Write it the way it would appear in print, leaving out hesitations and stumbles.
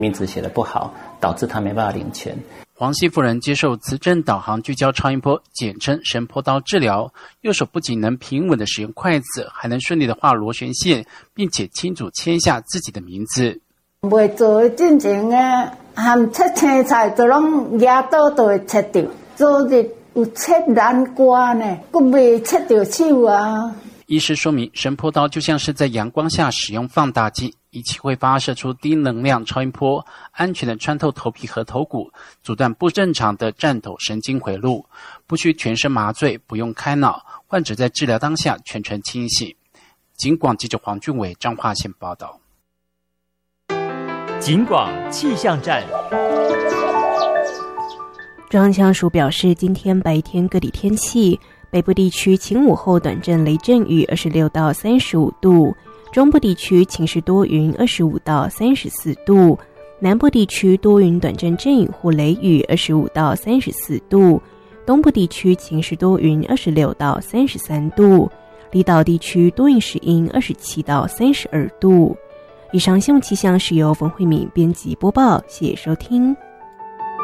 名字写得不好，导致他没办法领钱。 黄姓妇人接受磁振导航聚焦超音波，简称神波刀治疗，右手不仅能平稳地使用筷子，还能顺利地画螺旋线，并且清楚签下自己的名字。 未做进前的，含切青菜都拢牙刀都会切掉，昨日有切南瓜呢，佫未切到手啊。 医师说明，神波刀就像是在阳光下使用放大镜，仪器会发射出低能量超音波，安全地穿透头皮和头骨，阻断不正常的战斗神经回路，不需全身麻醉，不用开脑，患者在治疗当下全程清醒。警广记者黄俊伟彰化县报道。 警广气象站。 中央气象署表示，今天白天各地天气，北部地区晴午后短阵雷阵雨26到35度，中部地区晴时多云25到34度，南部地区多云短阵阵雨或雷雨25到34度，东部地区晴时多云26到33度，离岛地区多云时阴27到32度。以上新闻气象是由冯慧敏编辑播报，谢谢收听。